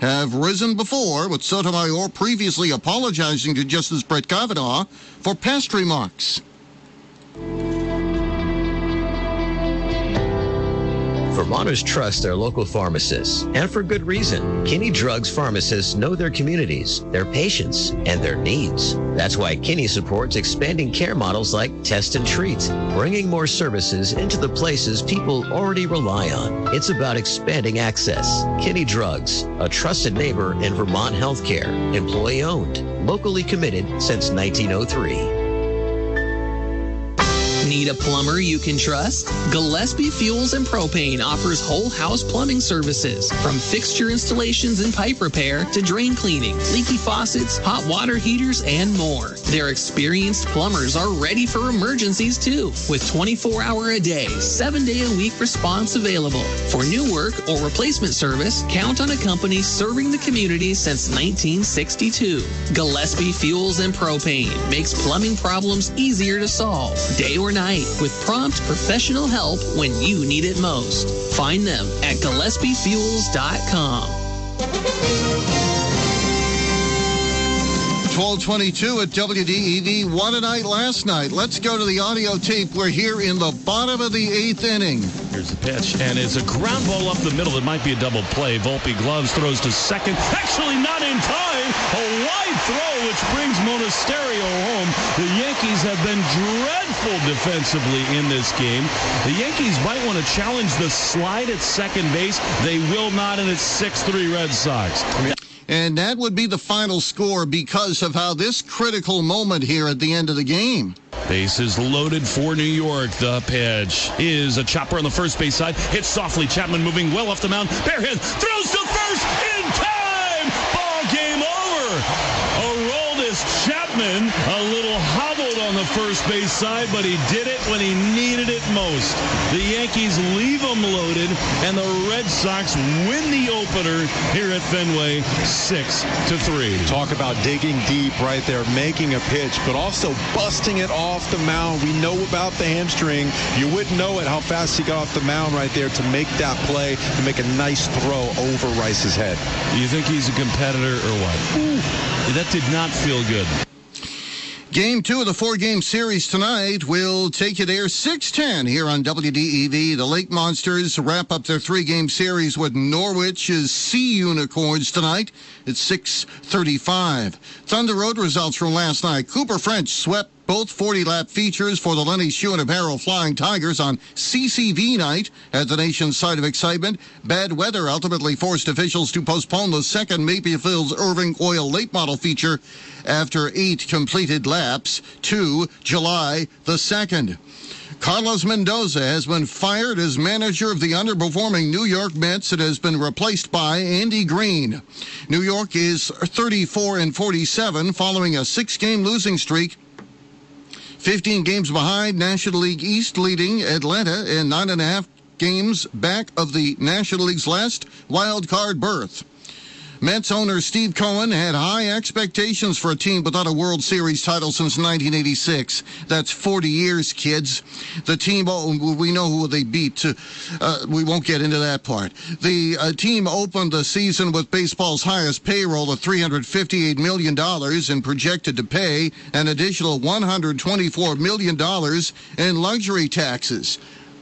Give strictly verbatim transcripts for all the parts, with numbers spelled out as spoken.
have risen before, with Sotomayor previously apologizing to Justice Brett Kavanaugh for past remarks. Vermonters trust their local pharmacists, and for good reason. Kinney Drugs pharmacists know their communities, their patients, and their needs. That's why Kinney supports expanding care models like Test and Treat, bringing more services into the places people already rely on. It's about expanding access. Kinney Drugs, a trusted neighbor in Vermont healthcare, employee-owned, locally committed since nineteen oh three. Need a plumber you can trust? Gillespie Fuels and Propane offers whole house plumbing services, from fixture installations and pipe repair to drain cleaning, leaky faucets, hot water heaters, and more. Their experienced plumbers are ready for emergencies too, with twenty-four hour a day, seven day a week response available. For new work or replacement service, count on a company serving the community since nineteen sixty-two. Gillespie Fuels and Propane makes plumbing problems easier to solve, day or night, with prompt professional help when you need it most. Find them at Gillespie Fuels dot com. twelve twenty-two at W D E V. What a night last night. Let's go to the audio tape. We're here in the bottom of the eighth inning. Here's the pitch, and it's a ground ball up the middle. It might be a double play. Volpe gloves, throws to second. Actually not in time. A wide throw, which brings Monasterio home. The Yankees have been dreadful defensively in this game. The Yankees might want to challenge the slide at second base. They will not, and it's six three Red Sox. And that would be the final score because of how this critical moment here at the end of the game. Bases loaded for New York. The pitch is a chopper on the first base side. Hits softly. Chapman moving well off the mound. Barehand throws to first in time. Ball game over. Aroldis Chapman a little hobbled on the first base side, but he did it when he needed it most. The Yankees leave them loaded, and the Red Sox win the opener here at Fenway, six to three. Talk about digging deep right there, making a pitch, but also busting it off the mound. We know about the hamstring. You wouldn't know it how fast he got off the mound right there to make that play, to make a nice throw over Rice's head. You think he's a competitor or what? Ooh, that did not feel good. Game two of the four-game series tonight will take you there six ten here on W D E V. The Lake Monsters wrap up their three-game series with Norwich's Sea Unicorns tonight at six thirty-five. Thunder Road results from last night. Cooper French swept both forty-lap features for the Lenny Shoe and Apparel Flying Tigers on C C V night at the nation's site of excitement. Bad weather ultimately forced officials to postpone the second Maplefields Irving Oil late model feature after eight completed laps to July the second. Carlos Mendoza has been fired as manager of the underperforming New York Mets and has been replaced by Andy Green. New York is thirty-four and forty-seven following a six-game losing streak. fifteen games behind National League East leading Atlanta and nine and a half games back of the National League's last wild card berth. Mets owner Steve Cohen had high expectations for a team without a World Series title since nineteen eighty-six. That's forty years, kids. The team, oh, we know who they beat. Uh, we won't get into that part. The uh, team opened the season with baseball's highest payroll of three hundred fifty-eight million dollars and projected to pay an additional one hundred twenty-four million dollars in luxury taxes.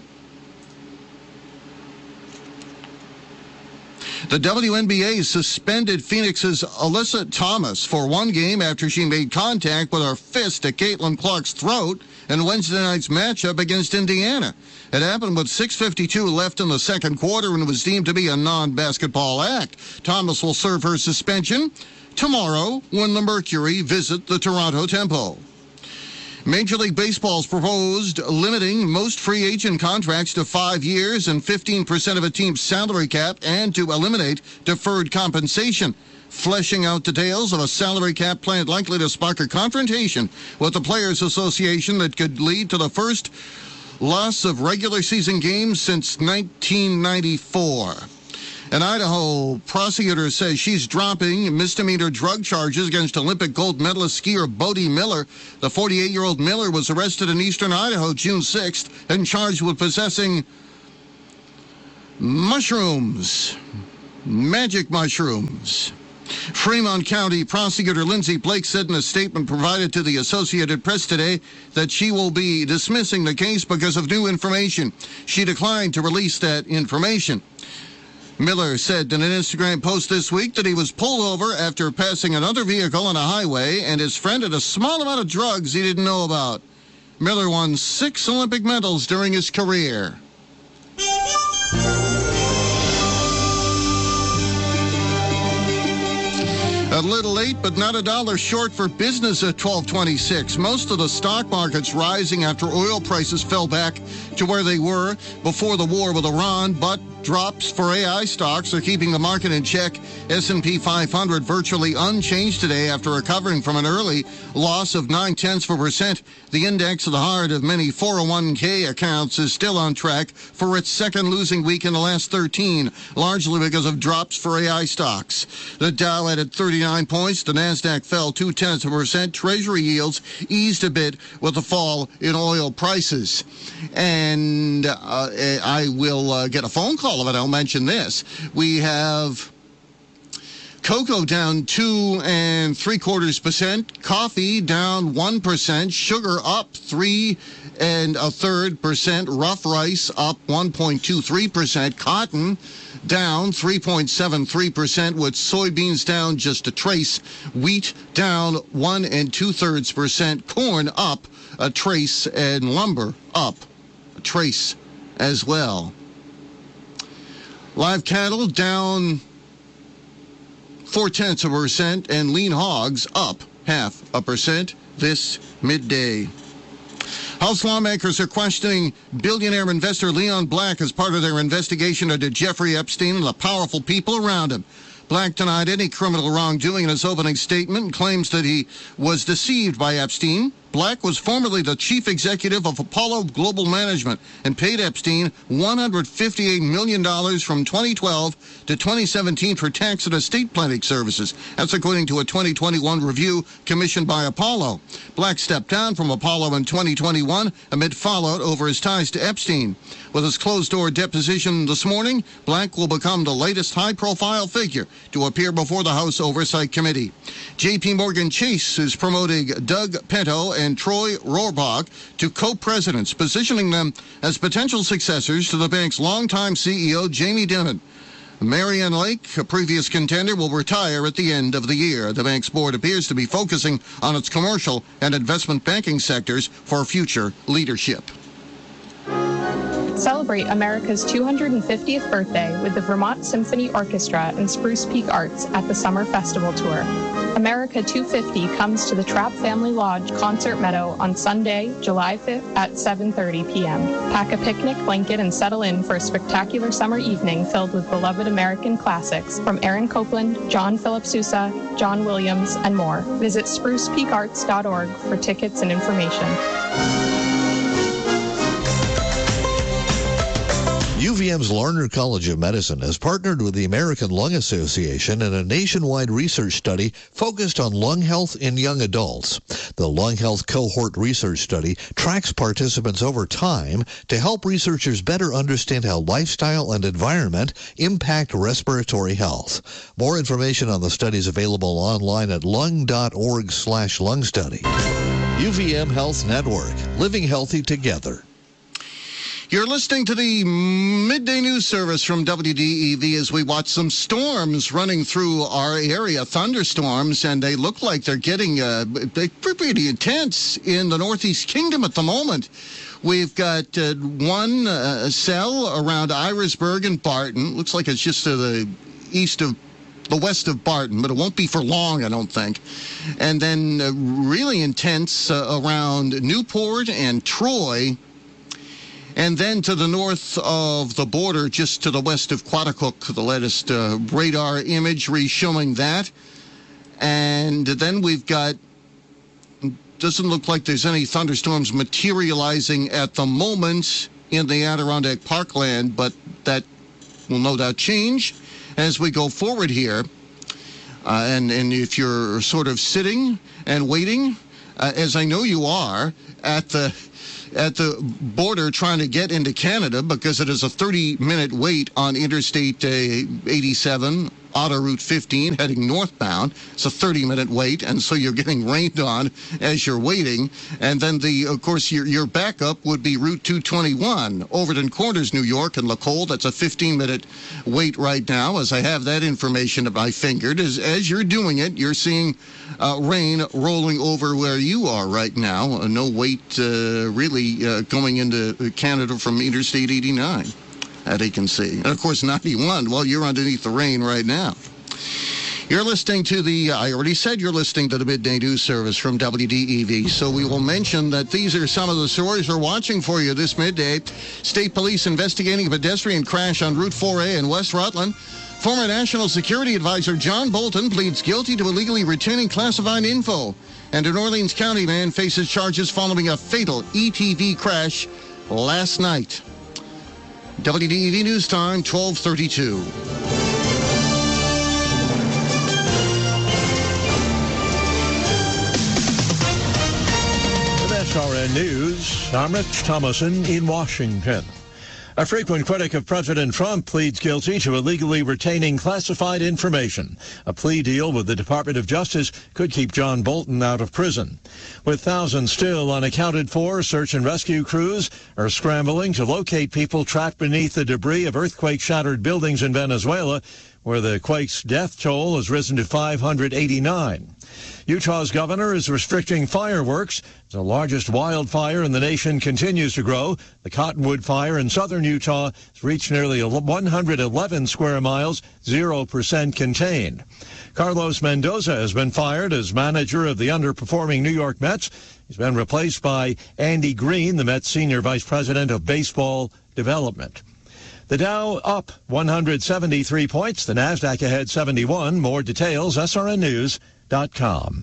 The W N B A suspended Phoenix's Alyssa Thomas for one game after she made contact with her fist at Caitlin Clark's throat in Wednesday night's matchup against Indiana. It happened with six fifty-two left in the second quarter and was deemed to be a non-basketball act. Thomas will serve her suspension tomorrow when the Mercury visit the Toronto Tempo. Major League Baseball's proposed limiting most free agent contracts to five years and fifteen percent of a team's salary cap and to eliminate deferred compensation. Fleshing out details of a salary cap plan likely to spark a confrontation with the Players Association that could lead to the first loss of regular season games since nineteen ninety-four. An Idaho prosecutor says she's dropping misdemeanor drug charges against Olympic gold medalist skier Bodie Miller. The forty-eight-year-old Miller was arrested in eastern Idaho June sixth and charged with possessing mushrooms. magic mushrooms. Fremont County Prosecutor Lindsay Blake said in a statement provided to the Associated Press today that she will be dismissing the case because of new information. She declined to release that information. Miller said in an Instagram post this week that he was pulled over after passing another vehicle on a highway and his friend had a small amount of drugs he didn't know about. Miller won six Olympic medals during his career. A little late, but not a dollar short for business at twelve twenty-six. Most of the stock market's rising after oil prices fell back to where they were before the war with Iran, but drops for A I stocks are keeping the market in check. S and P five hundred virtually unchanged today after recovering from an early loss of nine-tenths of a percent. The index of the heart of many four oh one k accounts is still on track for its second losing week in the last thirteen, largely because of drops for A I stocks. The Dow added thirty-nine points. The NASDAQ fell two-tenths of a percent. Treasury yields eased a bit with the fall in oil prices. And uh, I will uh, get a phone call if I don't mention this. We have cocoa down two and three quarters percent, coffee down one percent, sugar up three and a third percent, rough rice up one point two three percent, cotton down three point seven three percent, with soybeans down just a trace, wheat down one and two thirds percent, corn up a trace, and lumber up a trace as well. Live cattle down four-tenths of a percent, and lean hogs up half a percent this midday. House lawmakers are questioning billionaire investor Leon Black as part of their investigation into Jeffrey Epstein and the powerful people around him. Black denied any criminal wrongdoing in his opening statement and claims that he was deceived by Epstein. Black was formerly the chief executive of Apollo Global Management and paid Epstein one hundred fifty-eight million dollars from twenty twelve to twenty seventeen for tax and estate planning services. That's according to a twenty twenty-one review commissioned by Apollo. Black stepped down from Apollo in twenty twenty-one amid fallout over his ties to Epstein. With his closed-door deposition this morning, Black will become the latest high-profile figure to appear before the House Oversight Committee. J P Morgan Chase is promoting Doug Pinto and Troy Rohrbach to co-presidents, positioning them as potential successors to the bank's longtime C E O, Jamie Dimon. Marianne Lake, a previous contender, will retire at the end of the year. The bank's board appears to be focusing on its commercial and investment banking sectors for future leadership. Celebrate America's two hundred fiftieth birthday with the Vermont Symphony Orchestra and Spruce Peak Arts at the Summer Festival Tour. America two fifty comes to the Trapp Family Lodge Concert Meadow on Sunday, July fifth at seven thirty p.m. Pack a picnic blanket and settle in for a spectacular summer evening filled with beloved American classics from Aaron Copland, John Philip Sousa, John Williams, and more. Visit spruce peak arts dot org for tickets and information. U V M's Larner College of Medicine has partnered with the American Lung Association in a nationwide research study focused on lung health in young adults. The Lung Health Cohort Research Study tracks participants over time to help researchers better understand how lifestyle and environment impact respiratory health. More information on the study is available online at lung dot org slash lung study. U V M Health Network, living healthy together. You're listening to the Midday News Service from W D E V as we watch some storms running through our area, thunderstorms, and they look like they're getting uh, they're pretty intense in the Northeast Kingdom at the moment. We've got uh, one uh, cell around Irisburg and Barton. Looks like it's just to the east of the west of Barton, but it won't be for long, I don't think. And then uh, really intense uh, around Newport and Troy. And then to the north of the border, just to the west of Quaticook, the latest uh, radar imagery showing that. And then we've got, doesn't look like there's any thunderstorms materializing at the moment in the Adirondack Parkland, but that will no doubt change as we go forward here. Uh, and, and if you're sort of sitting and waiting uh, as I know you are, at the at the border trying to get into Canada, because it is a thirty-minute wait on Interstate uh, eighty-seven, Auto Route fifteen, heading northbound. It's a thirty-minute wait, and so you're getting rained on as you're waiting. And then, the, of course, your your backup would be Route two twenty-one, Overton Corners, New York, and Lacole. That's a fifteen-minute wait right now, as I have that information at my finger. As, as you're doing it, you're seeing uh, rain rolling over where you are right now. Uh, no wait, uh, really, uh, going into Canada from Interstate eighty-nine. That you can see. And, of course, ninety-one, well, you're underneath the rain right now. You're listening to the, I already said you're listening to the Midday News Service from W D E V, so we will mention that these are some of the stories we're watching for you this midday. State police investigating a pedestrian crash on Route four A in West Rutland. Former National Security Advisor John Bolton pleads guilty to illegally retaining classified info. And an Orleans County man faces charges following a fatal E T V crash last night. W D E V News Time, twelve thirty-two. S R N News, I'm Rich Thomason in Washington. A frequent critic of President Trump pleads guilty to illegally retaining classified information. A plea deal with the Department of Justice could keep John Bolton out of prison. With thousands still unaccounted for, search and rescue crews are scrambling to locate people trapped beneath the debris of earthquake-shattered buildings in Venezuela, where the quake's death toll has risen to five hundred eighty-nine. Utah's governor is restricting fireworks. The largest wildfire in the nation continues to grow. The Cottonwood Fire in southern Utah has reached nearly one hundred eleven square miles, zero percent contained. Carlos Mendoza has been fired as manager of the underperforming New York Mets. He's been replaced by Andy Green, the Mets senior vice president of baseball development. The Dow up one hundred seventy-three points. The Nasdaq ahead seventy-one. More details, S R N News dot com.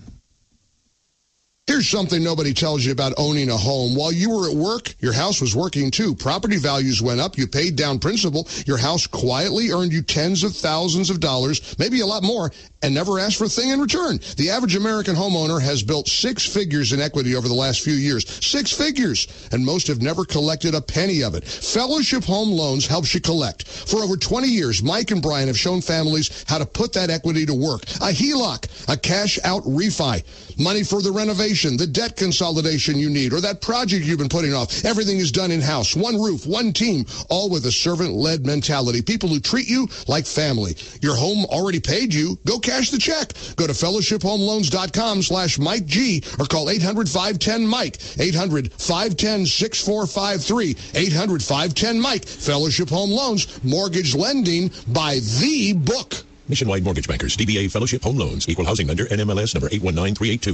Here's something nobody tells you about owning a home. While you were at work, your house was working too. Property values went up. You paid down principal. Your house quietly earned you tens of thousands of dollars, maybe a lot more, and never asked for a thing in return. The average American homeowner has built six figures in equity over the last few years. Six figures! And most have never collected a penny of it. Fellowship Home Loans helps you collect. For over twenty years, Mike and Brian have shown families how to put that equity to work. A H E L O C, a cash-out refi, money for the renovation, the debt consolidation you need, or that project you've been putting off. Everything is done in-house. One roof, one team, all with a servant-led mentality. People who treat you like family. Your home already paid you. Go cash the check. Go to fellowship home loans dot com slash Mike G or call eight hundred, five one zero, Mike. eight hundred, five one zero, six four five three. eight hundred, five one zero, Mike. Fellowship Home Loans. Mortgage lending by the book. Nationwide Mortgage Bankers, D B A Fellowship Home Loans, Equal Housing Lender, N M L S number eight one nine three eight two.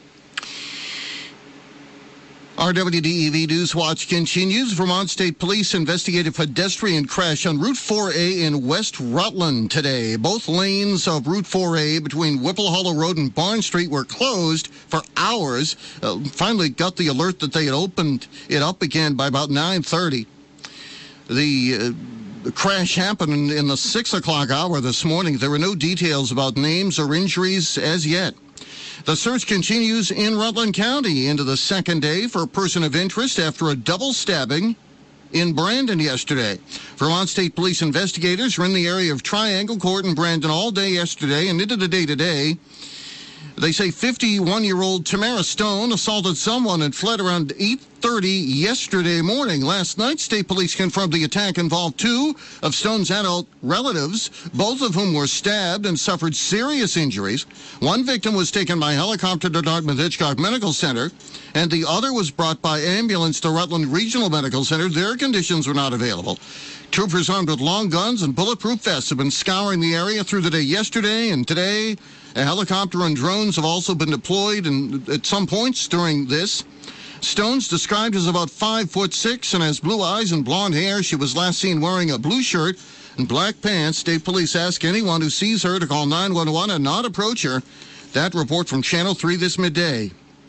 Our W D E V News Watch continues. Vermont State Police investigated pedestrian crash on Route four A in West Rutland today. Both lanes of Route four A between Whipple Hollow Road and Barn Street were closed for hours. Uh, finally got the alert that they had opened it up again by about nine thirty. The uh, crash happened in, in the six o'clock hour this morning. There were no details about names or injuries as yet. The search continues in Rutland County into the second day for a person of interest after a double stabbing in Brandon yesterday. Vermont State Police investigators were in the area of Triangle Court in Brandon all day yesterday and into the day today. They say fifty-one-year-old Tamara Stone assaulted someone and fled around eight thirty yesterday morning. Last night, state police confirmed the attack involved two of Stone's adult relatives, both of whom were stabbed and suffered serious injuries. One victim was taken by helicopter to Dartmouth-Hitchcock Medical Center, and the other was brought by ambulance to Rutland Regional Medical Center. Their conditions were not available. Troopers armed with long guns and bulletproof vests have been scouring the area through the day yesterday and today. A helicopter and drones have also been deployed and at some points during this. Stone's described as about five foot six and has blue eyes and blonde hair. She was last seen wearing a blue shirt and black pants. State police ask anyone who sees her to call nine one one and not approach her. That report from Channel three this midday.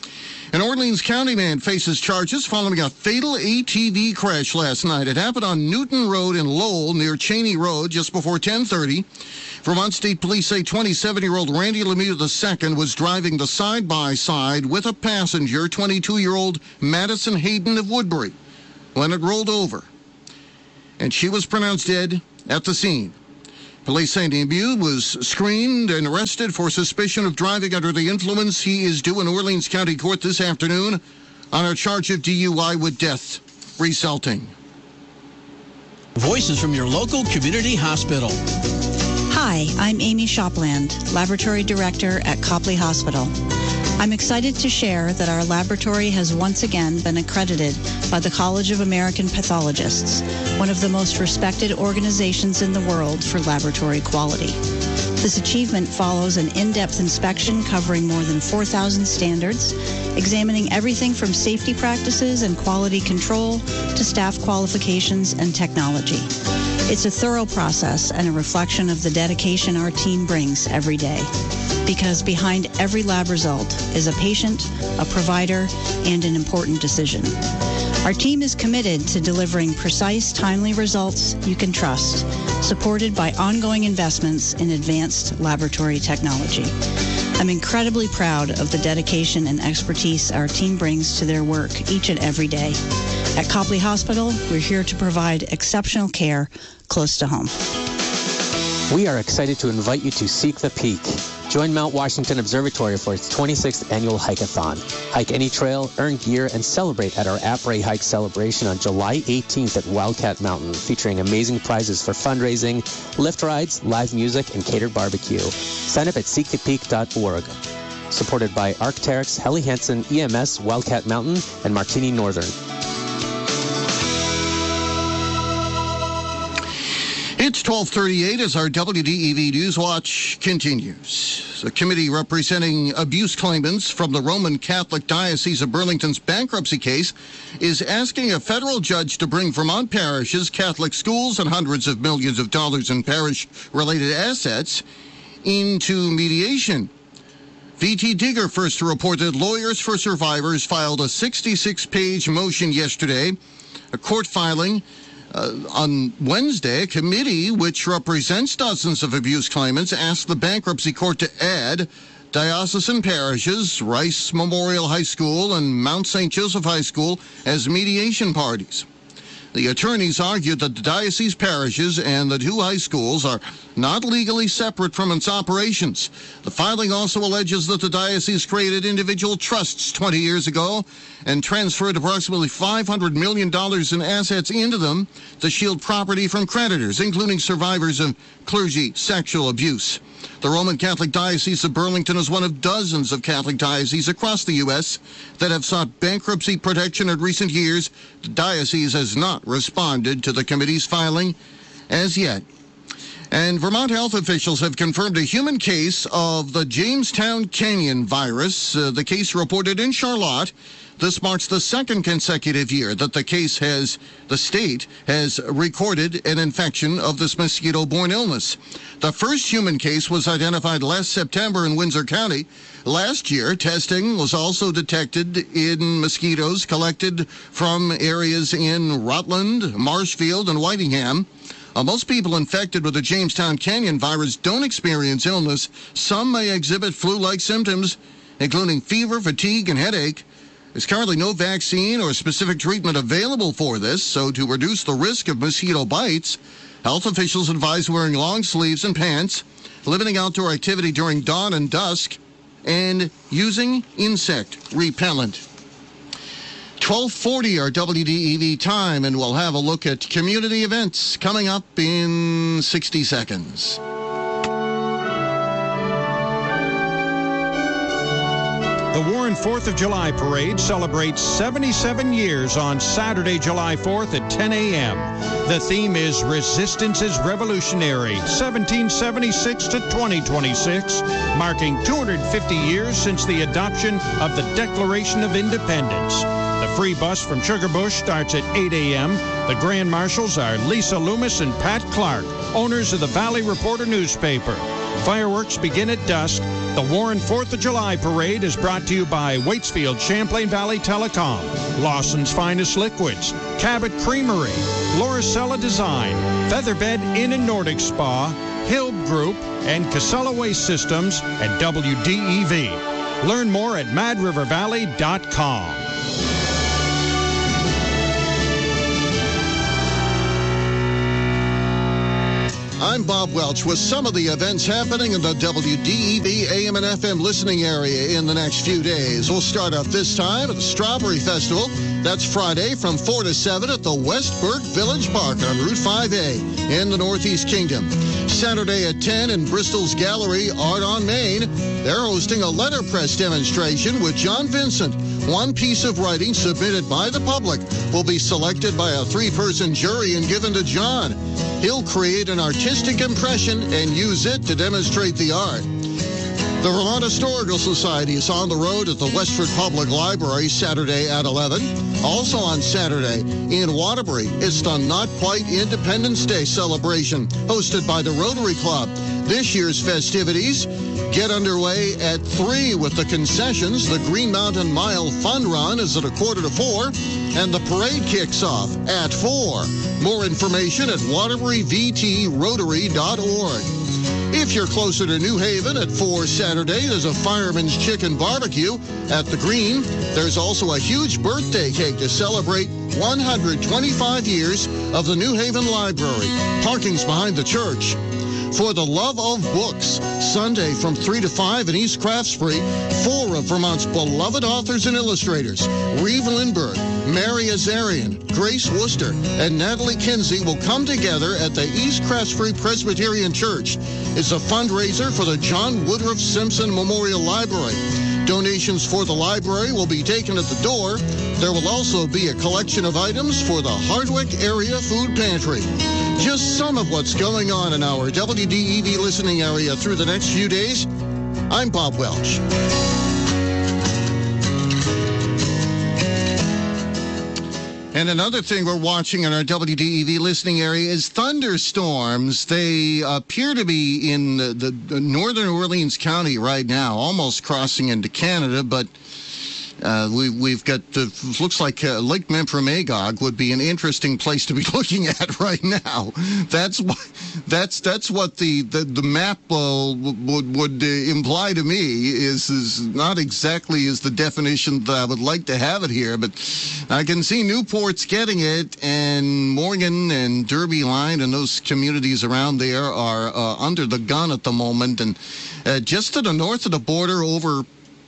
An Orleans County man faces charges following a fatal A T V crash last night. It happened on Newton Road in Lowell near Cheney Road just before ten thirty. Vermont State Police say twenty-seven-year-old Randy Lemieux the second was driving the side-by-side with a passenger, twenty-two-year-old Madison Hayden of Woodbury, when it rolled over, and she was pronounced dead at the scene. Police say Lemieux was screened and arrested for suspicion of driving under the influence. He is due in Orleans County Court this afternoon on a charge of D U I with death resulting. Voices from your local community hospital. Hi, I'm Amy Shopland, Laboratory Director at Copley Hospital. I'm excited to share that our laboratory has once again been accredited by the College of American Pathologists, one of the most respected organizations in the world for laboratory quality. This achievement follows an in-depth inspection covering more than four thousand standards, examining everything from safety practices and quality control to staff qualifications and technology. It's a thorough process and a reflection of the dedication our team brings every day. Because behind every lab result is a patient, a provider, and an important decision. Our team is committed to delivering precise, timely results you can trust, supported by ongoing investments in advanced laboratory technology. I'm incredibly proud of the dedication and expertise our team brings to their work each and every day. At Copley Hospital, we're here to provide exceptional care close to home. We are excited to invite you to Seek the Peak. Join Mount Washington Observatory for its twenty-sixth annual hike-a-thon. Hike any trail, earn gear, and celebrate at our Après Hike celebration on July eighteenth at Wildcat Mountain, featuring amazing prizes for fundraising, lift rides, live music, and catered barbecue. Sign up at seek the peak dot org. Supported by Arc'teryx, Helly Hansen, E M S, Wildcat Mountain, and Martini Northern. It's twelve thirty-eight as our W D E V News Watch continues. A committee representing abuse claimants from the Roman Catholic Diocese of Burlington's bankruptcy case is asking a federal judge to bring Vermont parishes, Catholic schools, and hundreds of millions of dollars in parish-related assets into mediation. V T Digger first reported Lawyers for Survivors filed a sixty-six page motion yesterday, a court filing. Uh, on Wednesday, a committee which represents dozens of abuse claimants asked the bankruptcy court to add diocesan parishes, Rice Memorial High School and Mount Saint Joseph High School as mediation parties. The attorneys argued that the diocese parishes and the two high schools are not legally separate from its operations. The filing also alleges that the diocese created individual trusts twenty years ago and transferred approximately five hundred million dollars in assets into them to shield property from creditors, including survivors of clergy sexual abuse. The Roman Catholic Diocese of Burlington is one of dozens of Catholic dioceses across the U S that have sought bankruptcy protection in recent years. The diocese has not responded to the committee's filing as yet. And Vermont health officials have confirmed a human case of the Jamestown Canyon virus. Uh, the case reported in Charlotte. This marks the second consecutive year that the case has, the state has recorded an infection of this mosquito-borne illness. The first human case was identified last September in Windsor County. Last year, testing was also detected in mosquitoes collected from areas in Rutland, Marshfield, and Whitingham. Uh, most people infected with the Jamestown Canyon virus don't experience illness. Some may exhibit flu-like symptoms, including fever, fatigue, and headache. There's currently no vaccine or specific treatment available for this, so to reduce the risk of mosquito bites, health officials advise wearing long sleeves and pants, limiting outdoor activity during dawn and dusk, and using insect repellent. twelve forty our W D E V time, and we'll have a look at community events coming up in sixty seconds. The Warren fourth of July Parade celebrates seventy-seven years on Saturday, July fourth at ten a.m. The theme is Resistance is Revolutionary, seventeen seventy-six to twenty twenty-six, marking two hundred fifty years since the adoption of the Declaration of Independence. The free bus from Sugarbush starts at eight a.m. The Grand Marshals are Lisa Loomis and Pat Clark, owners of the Valley Reporter newspaper. Fireworks begin at dusk. The Warren fourth of July Parade is brought to you by Waitsfield Champlain Valley Telecom, Lawson's Finest Liquids, Cabot Creamery, Lauricella Design, Featherbed Inn and Nordic Spa, Hilb Group, and Casella Waste Systems at W D E V. Learn more at mad river valley dot com. I'm Bob Welch with some of the events happening in the W D E V A M and F M listening area in the next few days. We'll start off this time at the Strawberry Festival. That's Friday from four to seven at the Westburg Village Park on Route five A in the Northeast Kingdom. Saturday at ten in Bristol's Gallery, Art on Main. They're hosting a letterpress demonstration with John Vincent. One piece of writing submitted by the public will be selected by a three-person jury and given to John. He'll create an artistic impression and use it to demonstrate the art. The Vermont Historical Society is on the road at the Westford Public Library Saturday at eleven. Also on Saturday in Waterbury, it's the Not Quite Independence Day celebration hosted by the Rotary Club. This year's festivities get underway at three with the concessions. The Green Mountain Mile Fun Run is at a quarter to four, and the parade kicks off at four. More information at waterbury v t rotary dot org. If you're closer to New Haven at four Saturday, there's a Fireman's Chicken Barbecue. At the Green, there's also a huge birthday cake to celebrate one hundred twenty-five years of the New Haven Library. Parking's behind the church. For the Love of Books, Sunday from three to five in East Craftsbury, four of Vermont's beloved authors and illustrators, Reeve Lindbergh, Mary Azarian, Grace Worcester, and Natalie Kinsey will come together at the East Craftsbury Presbyterian Church. It's a fundraiser for the John Woodruff Simpson Memorial Library. Donations for the library will be taken at the door. There will also be a collection of items for the Hardwick Area Food Pantry. Just some of what's going on in our W D E V listening area through the next few days. I'm Bob Welch. And another thing we're watching in our W D E V listening area is thunderstorms. They appear to be in the, the, the northern Orleans County right now, almost crossing into Canada, but Uh, we, we've got, uh, looks like uh, Lake Memphremagog would be an interesting place to be looking at right now. That's what, that's that's what the the, the map uh, would would uh, imply to me is is not exactly as the definition that I would like to have it here, but I can see Newport's getting it, and Morgan and Derby Line and those communities around there are uh, under the gun at the moment, and uh, just to the north of the border over.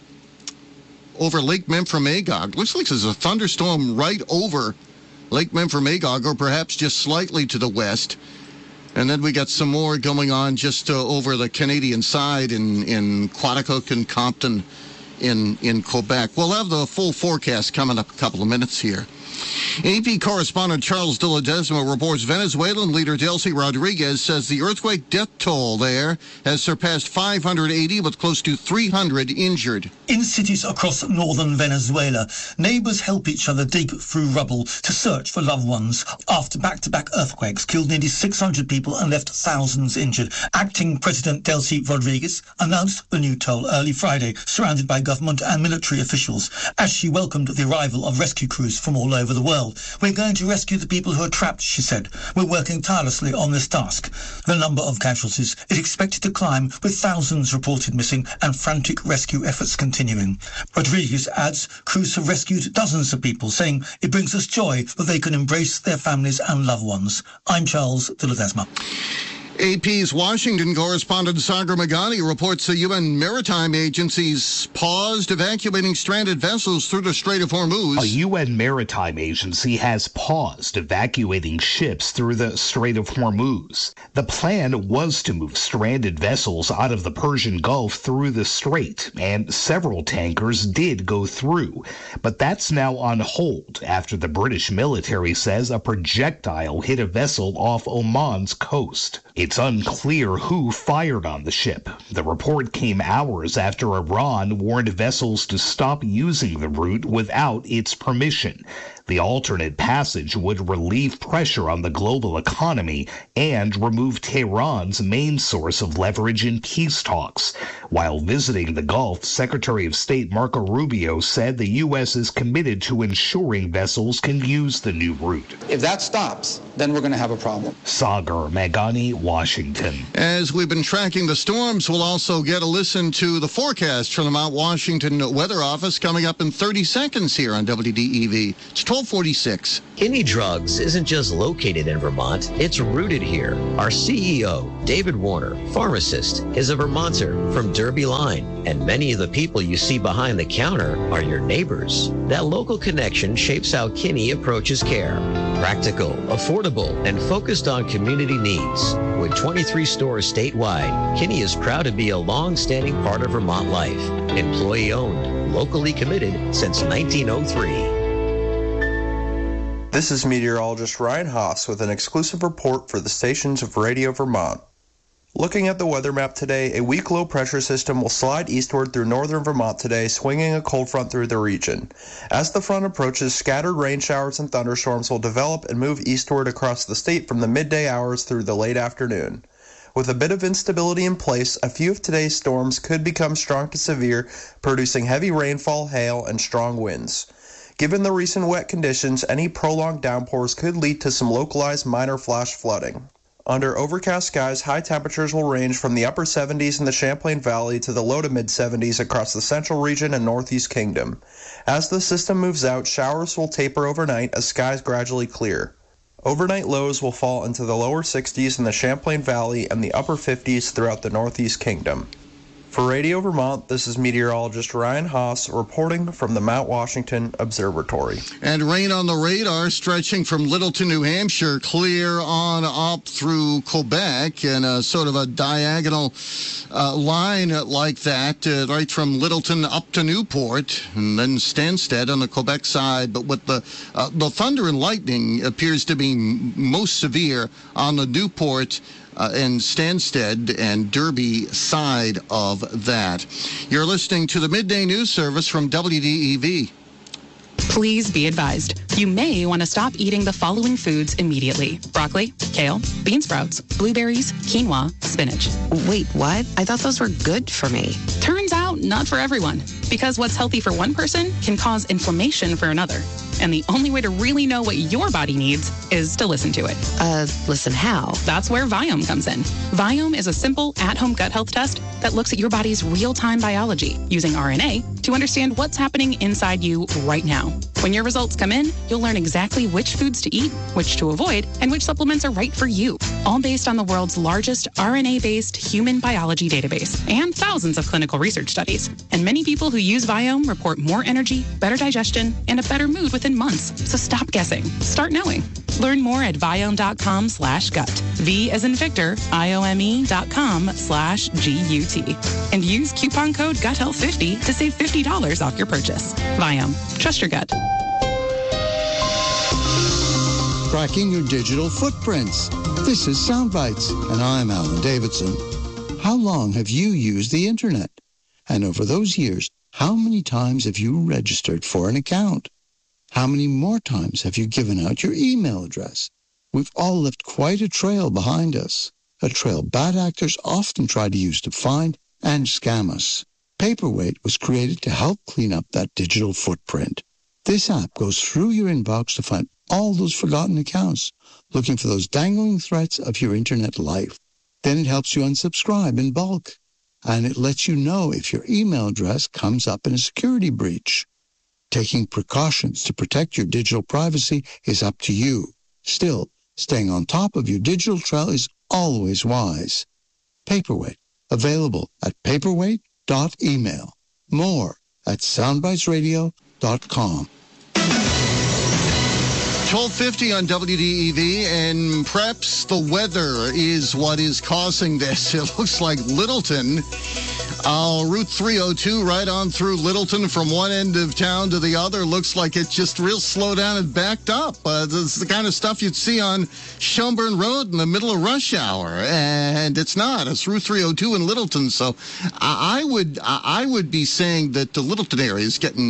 over Lake Memphremagog. Looks like there's a thunderstorm right over Lake Memphremagog, or perhaps just slightly to the west. And then we got some more going on just uh, over the Canadian side in, in Quaticook and Compton in, in Quebec. We'll have the full forecast coming up a couple of minutes here. A P correspondent Charles de Ledesma reports Venezuelan leader Delcy Rodriguez says the earthquake death toll there has surpassed five hundred eighty, with close to three hundred injured. In cities across northern Venezuela, neighbors help each other dig through rubble to search for loved ones after back-to-back earthquakes killed nearly six hundred people and left thousands injured. Acting President Delcy Rodriguez announced the new toll early Friday, surrounded by government and military officials, as she welcomed the arrival of rescue crews from all over the world. We're going to rescue the people who are trapped, she said. We're working tirelessly on this task. The number of casualties is expected to climb, with thousands reported missing and frantic rescue efforts continuing. Rodriguez adds crews have rescued dozens of people, saying it brings us joy that they can embrace their families and loved ones. I'm Charles de Ledesma. A P's Washington correspondent Sagar Magani reports the U N Maritime Agency's paused evacuating stranded vessels through the Strait of Hormuz. A U N Maritime Agency has paused evacuating ships through the Strait of Hormuz. The plan was to move stranded vessels out of the Persian Gulf through the strait, and several tankers did go through. But that's now on hold after the British military says a projectile hit a vessel off Oman's coast. It's unclear who fired on the ship. The report came hours after Iran warned vessels to stop using the route without its permission. The alternate passage would relieve pressure on the global economy and remove Tehran's main source of leverage in peace talks. While visiting the Gulf, Secretary of State Marco Rubio said the U S is committed to ensuring vessels can use the new route. If that stops, then we're going to have a problem. Sagar Meghani, Washington. As we've been tracking the storms, we'll also get a listen to the forecast from the Mount Washington Weather Office coming up in thirty seconds here on W D E V. It's twelve forty-six. Kinney Drugs isn't just located in Vermont, it's rooted here. Our C E O, David Warner, pharmacist, is a Vermonter from Derby Line, and many of the people you see behind the counter are your neighbors. That local connection shapes how Kinney approaches care. Practical, affordable, and focused on community needs. With twenty-three stores statewide, Kinney is proud to be a long-standing part of Vermont life. Employee-owned, locally committed since nineteen oh three. This is meteorologist Ryan Haas with an exclusive report for the stations of Radio Vermont. Looking at the weather map today, a weak low-pressure system will slide eastward through northern Vermont today, swinging a cold front through the region. As the front approaches, scattered rain showers and thunderstorms will develop and move eastward across the state from the midday hours through the late afternoon. With a bit of instability in place, a few of today's storms could become strong to severe, producing heavy rainfall, hail, and strong winds. Given the recent wet conditions, any prolonged downpours could lead to some localized minor flash flooding. Under overcast skies, high temperatures will range from the upper seventies in the Champlain Valley to the low to mid seventies across the central region and northeast kingdom. As the system moves out, showers will taper overnight as skies gradually clear. Overnight lows will fall into the lower sixties in the Champlain Valley and the upper fifties throughout the northeast kingdom. For Radio Vermont, this is meteorologist Ryan Haas reporting from the Mount Washington Observatory. And rain on the radar stretching from Littleton, New Hampshire, clear on up through Quebec, and a sort of a diagonal uh, line like that, uh, right from Littleton up to Newport, and then Stansted on the Quebec side. But with the uh, the thunder and lightning appears to be most severe on the Newport Uh, and Stansted and Derby side of that. You're listening to the Midday News Service from W D E V. Please be advised, you may want to stop eating the following foods immediately. Broccoli, kale, bean sprouts, blueberries, quinoa, spinach. Wait, what? I thought those were good for me. Turns out, not for everyone. Because what's healthy for one person can cause inflammation for another. And the only way to really know what your body needs is to listen to it. Uh, listen how? That's where Viome comes in. Viome is a simple at-home gut health test that looks at your body's real-time biology using R N A to understand what's happening inside you right now. When your results come in, you'll learn exactly which foods to eat, which to avoid, and which supplements are right for you. All based on the world's largest R N A-based human biology database and thousands of clinical research studies. And many people who use Viome report more energy, better digestion, and a better mood within months. So stop guessing. Start knowing. Learn more at Viome.com slash gut. V as in Victor, I-O-M-E dot com slash G-U-T. And use coupon code gut health fifty to save fifty dollars off your purchase. Viome. Trust your gut. Tracking your digital footprints. This is Soundbites, and I'm Alan Davidson. How long have you used the internet? And over those years, how many times have you registered for an account? How many more times have you given out your email address? We've all left quite a trail behind us, a trail bad actors often try to use to find and scam us. Paperweight was created to help clean up that digital footprint. This app goes through your inbox to find all those forgotten accounts, looking for those dangling threads of your internet life. Then it helps you unsubscribe in bulk, and it lets you know if your email address comes up in a security breach. Taking precautions to protect your digital privacy is up to you. Still, staying on top of your digital trail is always wise. Paperweight, available at paperweight dot email. More at soundbites radio dot com. twelve fifty on W D E V, and perhaps the weather is what is causing this. It looks like Littleton, uh, Route three oh two right on through Littleton from one end of town to the other. Looks like it's just real slow down and backed up. Uh, this is the kind of stuff you'd see on Shelburne Road in the middle of rush hour, and it's not. It's Route three oh two in Littleton, so I, I would I would be saying that the Littleton area is getting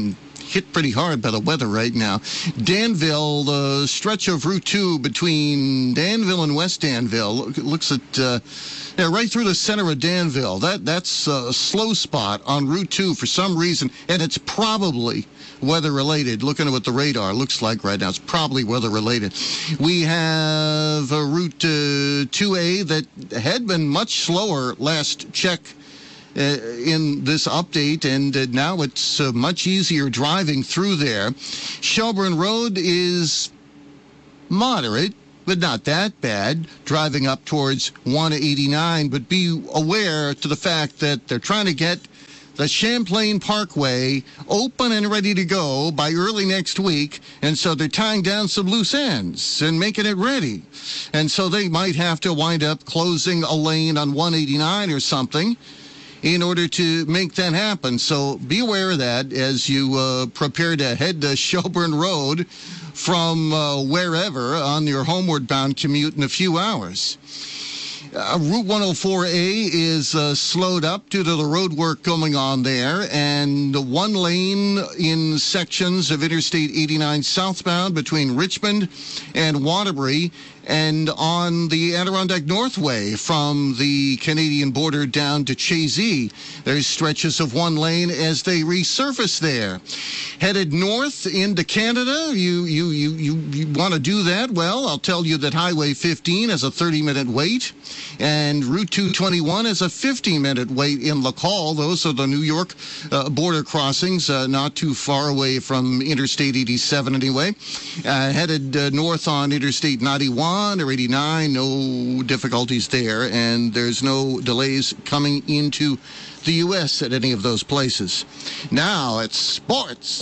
hit pretty hard by the weather right now. Danville, the stretch of Route two between Danville and West Danville, looks at uh, yeah, right through the center of Danville. That That's a slow spot on Route two for some reason, and it's probably weather-related. Looking at what the radar looks like right now, it's probably weather-related. We have a Route uh, two A that had been much slower last check uh, in this update, and uh, now it's uh, much easier driving through there. Shelburne Road is moderate, but not that bad, driving up towards one eighty-nine. But be aware to the fact that they're trying to get the Champlain Parkway open and ready to go by early next week, and so they're tying down some loose ends and making it ready. And so they might have to wind up closing a lane on one eighty-nine or something in order to make that happen. So be aware of that as you uh, prepare to head to Shelburne Road from uh, wherever on your homeward bound commute in a few hours. Uh, Route one oh four A is uh, slowed up due to the road work going on there, and one lane in sections of Interstate eighty-nine southbound between Richmond and Waterbury, and on the Adirondack Northway from the Canadian border down to Chazy. There's stretches of one lane as they resurface there. Headed north into Canada, you you you you, you want to do that? Well, I'll tell you that Highway fifteen has a thirty-minute wait, and Route two twenty-one has a fifteen-minute wait in Lacal. Those are the New York uh, border crossings, uh, not too far away from Interstate eighty-seven anyway. Uh, headed uh, north on Interstate ninety-one or eighty-nine, no difficulties there, and there's no delays coming into the U S at any of those places. Now it's sports.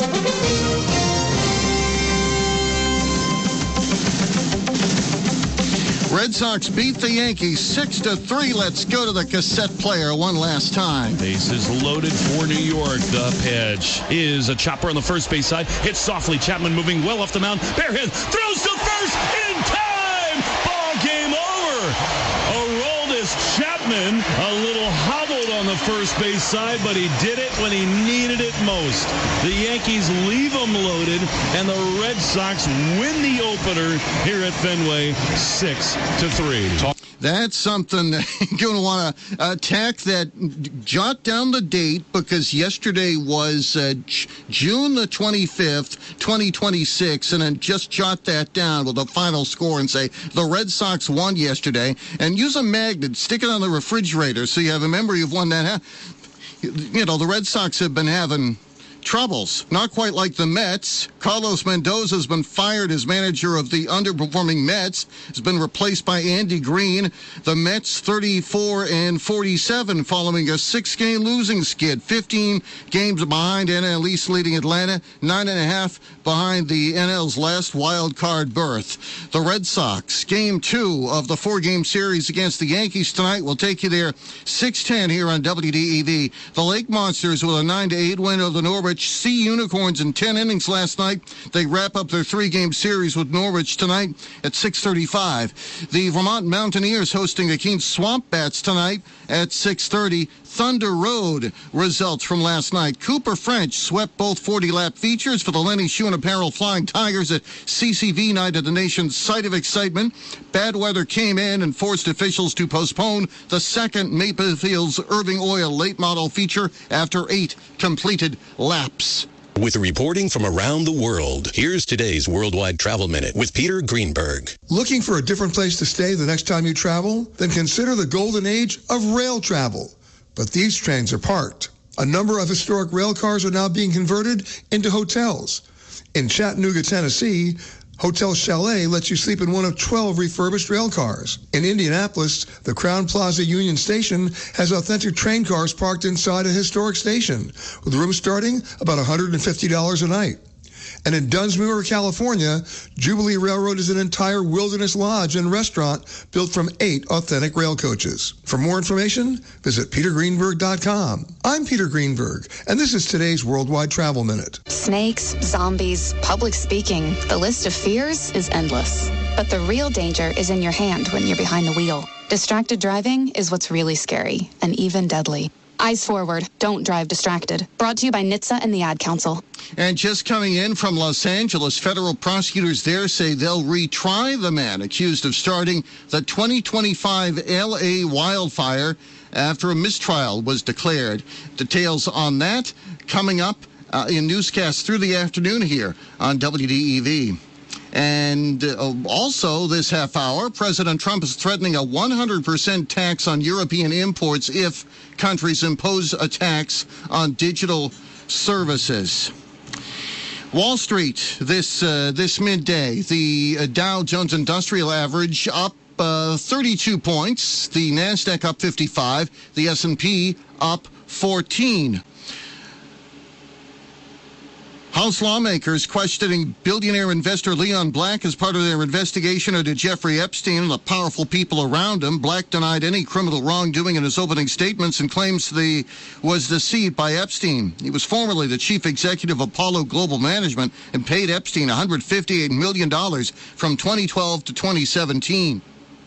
Red Sox beat the Yankees six to three. Let's go to the cassette player one last time. Bases loaded for New York. The pitch is a chopper on the first base side. Hits softly. Chapman moving well off the mound. Bare hit. Throws to first in time. Ball game over. Aroldis Chapman a little hobbled on the first base side, but he did it when he needed it most. The Yankees leave them loaded, and the Red Sox win the opener here at Fenway six to three. That's something that you're going to want to attack that. Jot down the date, because yesterday was uh, June the twenty-fifth, twenty twenty-six, and then just jot that down with a final score and say the Red Sox won yesterday, and use a magnet, stick it on the refrigerator so you have a memory of when that happened. You know, the Red Sox have been having troubles, not quite like the Mets. Carlos Mendoza has been fired as manager of the underperforming Mets, has been replaced by Andy Green. The Mets thirty-four and forty-seven following a six-game losing skid, fifteen games behind N L East leading Atlanta, nine and a half behind the N L's last wild card berth. The Red Sox, game two of the four-game series against the Yankees tonight. We'll take you there six ten here on W D E V. The Lake Monsters with a nine to eight win over the Norwich Sea Unicorns in ten innings last night. They wrap up their three-game series with Norwich tonight at six thirty-five. The Vermont Mountaineers hosting the Keene Swamp Bats tonight at six thirty. Thunder Road results from last night. Cooper French swept both forty-lap features for the Lenny Shoe and Apparel Flying Tigers at C C V night at the nation's site of excitement. Bad weather came in and forced officials to postpone the second Maple Fields Irving Oil late model feature after eight completed laps. With reporting from around the world, here's today's Worldwide Travel Minute with Peter Greenberg. Looking for a different place to stay the next time you travel? Then consider the golden age of rail travel. But these trains are parked. A number of historic rail cars are now being converted into hotels. In Chattanooga, Tennessee, Hotel Chalet lets you sleep in one of twelve refurbished rail cars. In Indianapolis, the Crowne Plaza Union Station has authentic train cars parked inside a historic station, with rooms starting about one hundred fifty dollars a night. And in Dunsmuir, California, Jubilee Railroad is an entire wilderness lodge and restaurant built from eight authentic rail coaches. For more information, visit peter greenberg dot com. I'm Peter Greenberg, and this is today's Worldwide Travel Minute. Snakes, zombies, public speaking. The list of fears is endless. But the real danger is in your hand when you're behind the wheel. Distracted driving is what's really scary and even deadly. Eyes forward. Don't drive distracted. Brought to you by N H T S A and the Ad Council. And just coming in from Los Angeles, federal prosecutors there say they'll retry the man accused of starting the twenty twenty-five L A wildfire after a mistrial was declared. Details on that coming up uh, in newscasts through the afternoon here on W D E V. And uh, also this half hour, President Trump is threatening a one hundred percent tax on European imports if countries impose a tax on digital services. Wall Street this uh, this midday, the uh, Dow Jones Industrial Average up uh, thirty-two points, the NASDAQ up fifty-five, the S and P up fourteen. House lawmakers questioning billionaire investor Leon Black as part of their investigation into Jeffrey Epstein and the powerful people around him. Black denied any criminal wrongdoing in his opening statements and claims he was deceived by Epstein. He was formerly the chief executive of Apollo Global Management and paid Epstein one hundred fifty-eight million dollars from twenty twelve to twenty seventeen.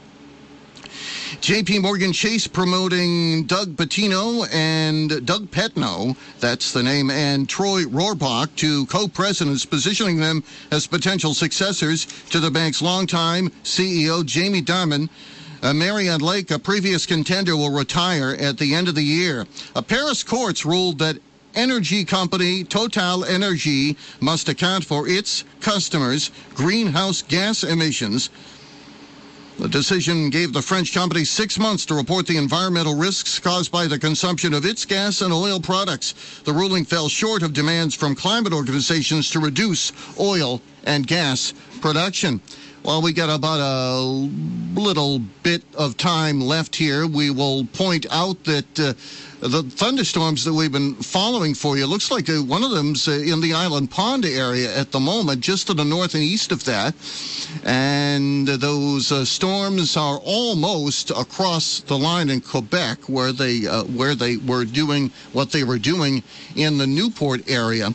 J P Morgan Chase promoting Doug Patino and Doug Petno, that's the name, and Troy Rohrbach to co-presidents, positioning them as potential successors to the bank's longtime C E O, Jamie Dimon. Uh, Marianne Lake, a previous contender, will retire at the end of the year. A Paris courts ruled that energy company Total Energy must account for its customers' greenhouse gas emissions. The decision gave the French company six months to report the environmental risks caused by the consumption of its gas and oil products. The ruling fell short of demands from climate organizations to reduce oil and gas production. Well, we got about a little bit of time left here. We will point out that uh, the thunderstorms that we've been following for you, looks like uh, one of them's uh, in the Island Pond area at the moment, just to the north and east of that. And uh, those uh, storms are almost across the line in Quebec, where they uh, where they were doing what they were doing in the Newport area.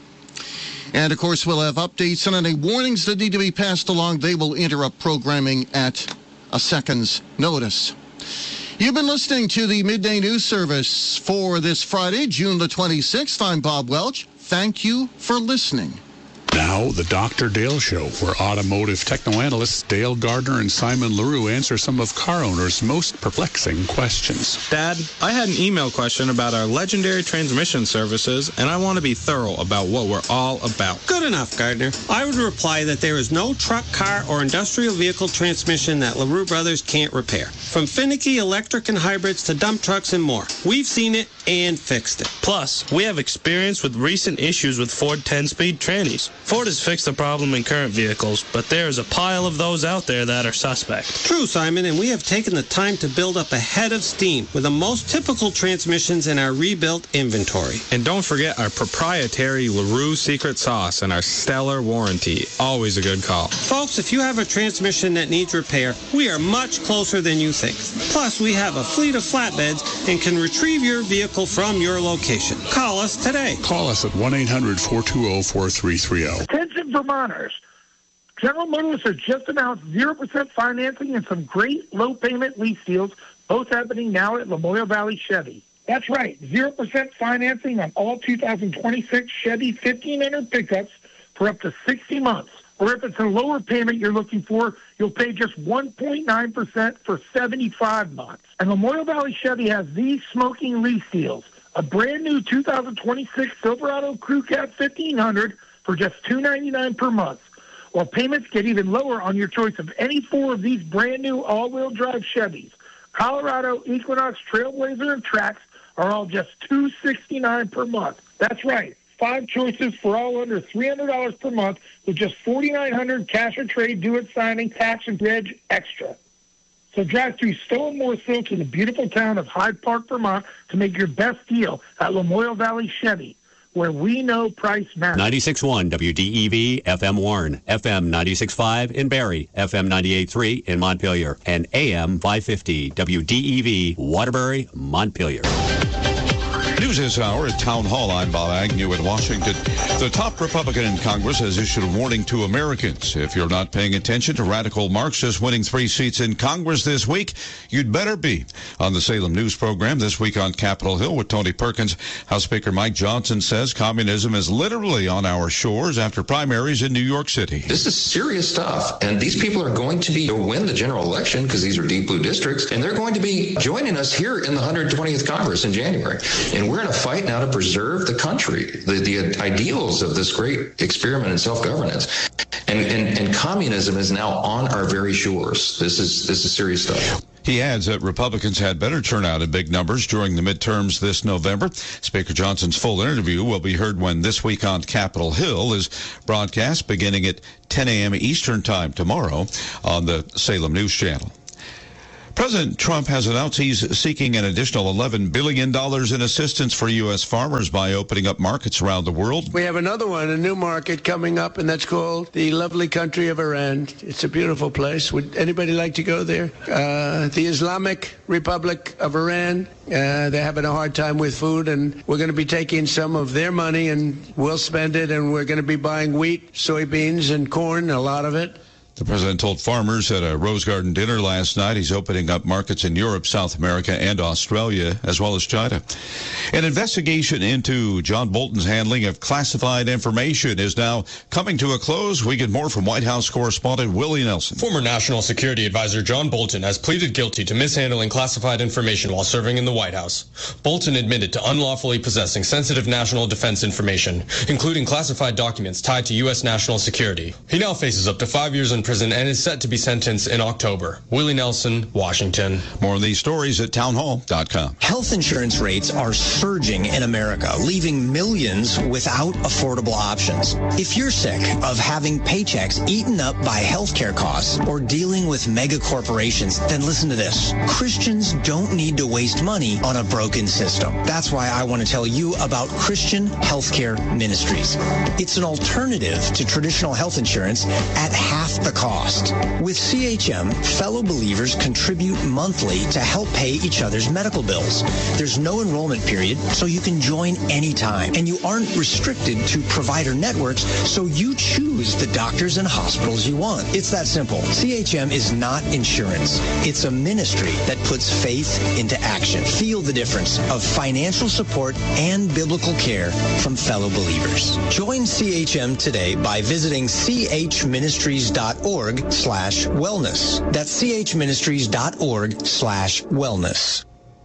And, of course, we'll have updates and any warnings that need to be passed along. They will interrupt programming at a second's notice. You've been listening to the Midday News Service for this Friday, June the twenty-sixth. I'm Bob Welch. Thank you for listening. Now, the Doctor Dale Show, where automotive techno-analysts Dale Gardner and Simon LaRue answer some of car owners' most perplexing questions. Dad, I had an email question about our legendary transmission services, and I want to be thorough about what we're all about. Good enough, Gardner. I would reply that there is no truck, car, or industrial vehicle transmission that LaRue Brothers can't repair. From finicky electric and hybrids to dump trucks and more. We've seen it and fixed it. Plus, we have experience with recent issues with Ford ten-speed trannies. Ford has fixed the problem in current vehicles, but there is a pile of those out there that are suspect. True, Simon, and we have taken the time to build up a head of steam with the most typical transmissions in our rebuilt inventory. And don't forget our proprietary LaRue secret sauce and our stellar warranty. Always a good call. Folks, if you have a transmission that needs repair, we are much closer than you think. Plus, we have a fleet of flatbeds and can retrieve your vehicle from your location. Call us today. Call us at one eight hundred, four two zero, four three three zero. Attention Vermonters. General Motors has just announced zero percent financing and some great low-payment lease deals, both happening now at Lamoille Valley Chevy. That's right, zero percent financing on all two thousand twenty-six Chevy fifteen hundred pickups for up to sixty months. Or if it's a lower payment you're looking for, you'll pay just one point nine percent for seventy-five months. And Lamoille Valley Chevy has these smoking lease deals. A brand new two thousand twenty-six Silverado Crew Cab fifteen hundred for just two hundred ninety-nine dollars per month. While payments get even lower on your choice of any four of these brand new all-wheel drive Chevys. Colorado, Equinox, Trailblazer, and Trax are all just two hundred sixty-nine dollars per month. That's right. Five choices for all under three hundred dollars per month with just four thousand nine hundred dollars cash or trade, do it signing, tax, and reg extra. So drive through Stowe and Morrisville to the beautiful town of Hyde Park, Vermont to make your best deal at Lamoille Valley Chevy, where we know price matters. ninety-six point one W D E V, F M Warren, F M ninety-six point five in Barrie, F M ninety-eight point three in Montpelier, and A M five fifty W D E V, Waterbury, Montpelier. News this hour at Town Hall. I'm Bob Agnew in Washington. The top Republican in Congress has issued a warning to Americans. If you're not paying attention to radical Marxists winning three seats in Congress this week, you'd better be. On the Salem News program this week on Capitol Hill with Tony Perkins, House Speaker Mike Johnson says communism is literally on our shores after primaries in New York City. This is serious stuff, and these people are going to be to win the general election because these are deep blue districts, and they're going to be joining us here in the one hundred twentieth Congress in January. And we're in a fight now to preserve the country, the, the ideals of this great experiment in self-governance. And, and, and communism is now on our very shores. This is, this is serious stuff. He adds that Republicans had better turnout in big numbers during the midterms this November. Speaker Johnson's full interview will be heard when This Week on Capitol Hill is broadcast beginning at ten a.m. Eastern Time tomorrow on the Salem News Channel. President Trump has announced he's seeking an additional eleven billion dollars in assistance for U S farmers by opening up markets around the world. We have another one, a new market coming up, and that's called the lovely country of Iran. It's a beautiful place. Would anybody like to go there? Uh, the Islamic Republic of Iran, uh, they're having a hard time with food, and we're going to be taking some of their money, and we'll spend it, and we're going to be buying wheat, soybeans, and corn, a lot of it. The president told farmers at a Rose Garden dinner last night he's opening up markets in Europe, South America, and Australia, as well as China. An investigation into John Bolton's handling of classified information is now coming to a close. We get more from White House correspondent Willie Nelson. Former National Security Advisor John Bolton has pleaded guilty to mishandling classified information while serving in the White House. Bolton admitted to unlawfully possessing sensitive national defense information, including classified documents tied to U S national security. He now faces up to five years in prison and is set to be sentenced in October. Willie Nelson, Washington. More on these stories at town hall dot com. Health insurance rates are surging in America, leaving millions without affordable options. If you're sick of having paychecks eaten up by healthcare costs or dealing with mega corporations, then listen to this. Christians don't need to waste money on a broken system. That's why I want to tell you about Christian Healthcare Ministries. It's an alternative to traditional health insurance at half the cost. With C H M, fellow believers contribute monthly to help pay each other's medical bills. There's no enrollment period, so you can join anytime. And you aren't restricted to provider networks, so you choose the doctors and hospitals you want. It's that simple. C H M is not insurance. It's a ministry that puts faith into action. Feel the difference of financial support and biblical care from fellow believers. Join C H M today by visiting c h ministries dot org slash wellness. That's c h ministries dot org slash wellness.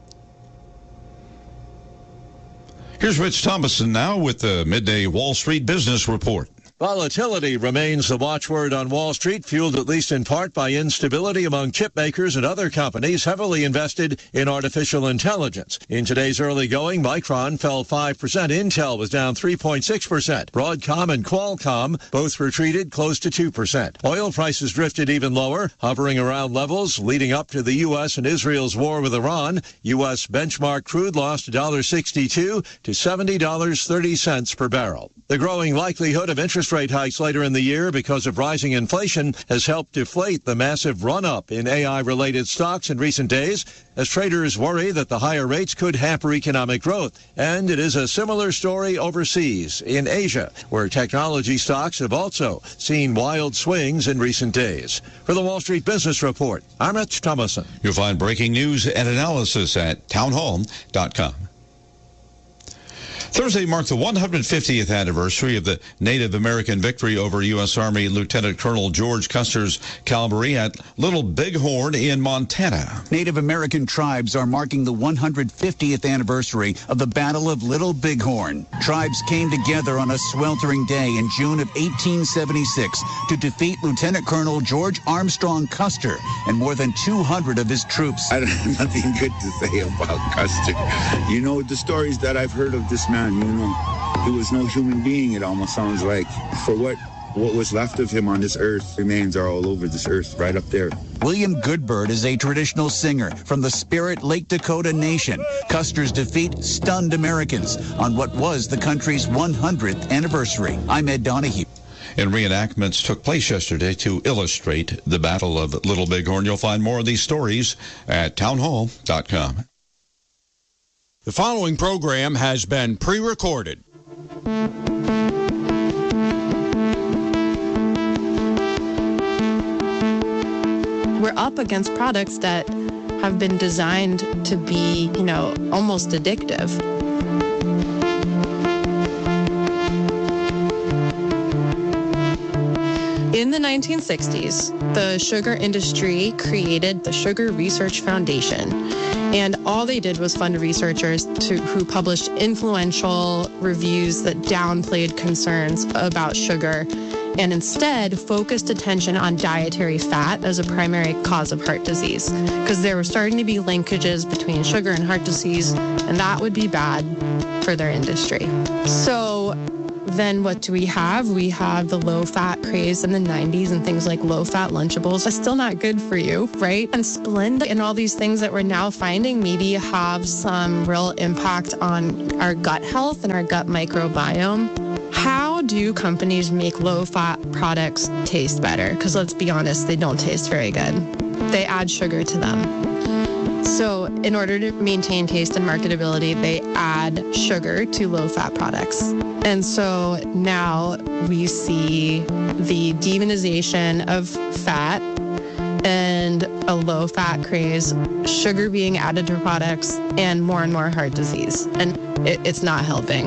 Here's Rich Thomason now with the Midday Wall Street Business Report. Volatility remains the watchword on Wall Street, fueled at least in part by instability among chip makers and other companies heavily invested in artificial intelligence. In today's early going, Micron fell five percent. Intel was down three point six percent. Broadcom and Qualcomm both retreated close to two percent. Oil prices drifted even lower, hovering around levels leading up to the U S and Israel's war with Iran. U S benchmark crude lost one dollar sixty-two to seventy dollars and thirty cents per barrel. The growing likelihood of interest rate hikes later in the year because of rising inflation has helped deflate the massive run-up in A I-related stocks in recent days as traders worry that the higher rates could hamper economic growth. And it is a similar story overseas, in Asia, where technology stocks have also seen wild swings in recent days. For the Wall Street Business Report, I'm Rich Thomason. You'll find breaking news and analysis at town hall dot com. Thursday marked the one hundred fiftieth anniversary of the Native American victory over U S. Army Lieutenant Colonel George Custer's cavalry at Little Bighorn in Montana. Native American tribes are marking the one hundred fiftieth anniversary of the Battle of Little Bighorn. Tribes came together on a sweltering day in June of eighteen seventy-six to defeat Lieutenant Colonel George Armstrong Custer and more than two hundred of his troops. I don't have nothing good to say about Custer. You know, the stories that I've heard of this man, you know, he was no human being, it almost sounds like. For what what was left of him on this earth, remains are all over this earth, right up there. William Goodbird is a traditional singer from the Spirit Lake Dakota Nation. Custer's defeat stunned Americans on what was the country's one hundredth anniversary. I'm Ed Donahue. And reenactments took place yesterday to illustrate the Battle of Little Bighorn. You'll find more of these stories at town hall dot com. The following program has been pre-recorded. We're up against products that have been designed to be, you know, almost addictive. In the nineteen sixties, the sugar industry created the Sugar Research Foundation, and all they did was fund researchers to, who published influential reviews that downplayed concerns about sugar and instead focused attention on dietary fat as a primary cause of heart disease, because there were starting to be linkages between sugar and heart disease, and that would be bad for their industry. So then what do we have? We have the low-fat craze in the nineties and things like low-fat Lunchables. It's still not good for you, right? And Splenda and all these things that we're now finding maybe have some real impact on our gut health and our gut microbiome. How do companies make low-fat products taste better? Because let's be honest, they don't taste very good. They add sugar to them. So in order to maintain taste and marketability, they add sugar to low-fat products. And so now we see the demonization of fat and a low-fat craze, sugar being added to products, and more and more heart disease. And it, it's not helping.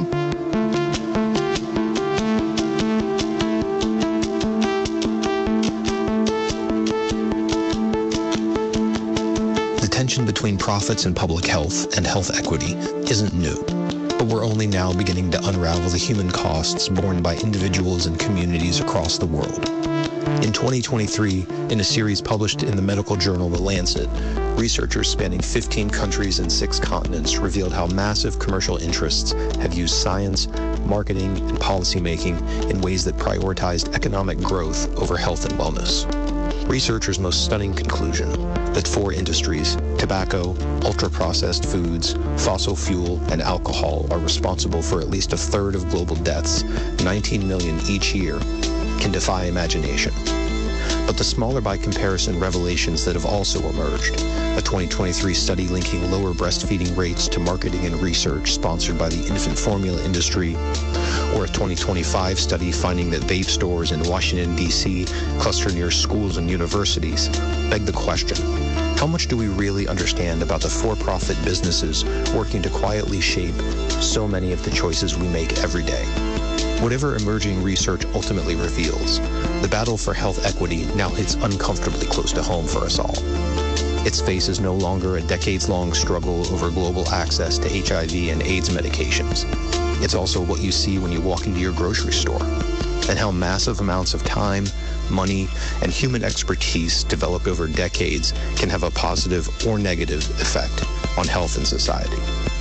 The tension between profits and public health and health equity isn't new, but we're only now beginning to unravel the human costs borne by individuals and communities across the world. In twenty twenty-three, in a series published in the medical journal The Lancet, researchers spanning fifteen countries and six continents revealed how massive commercial interests have used science, marketing, and policymaking in ways that prioritized economic growth over health and wellness. Researchers' most stunning conclusion, that four industries, tobacco, ultra-processed foods, fossil fuel, and alcohol, are responsible for at least a third of global deaths, nineteen million each year, can defy imagination. But the smaller by comparison revelations that have also emerged, a twenty twenty-three study linking lower breastfeeding rates to marketing and research sponsored by the infant formula industry, or a twenty twenty-five study finding that vape stores in Washington, D C cluster near schools and universities, beg the question, how much do we really understand about the for-profit businesses working to quietly shape so many of the choices we make every day? Whatever emerging research ultimately reveals, the battle for health equity now hits uncomfortably close to home for us all. Its face is no longer a decades-long struggle over global access to H I V and AIDS medications. It's also what you see when you walk into your grocery store, and how massive amounts of time, money, and human expertise developed over decades can have a positive or negative effect on health and society.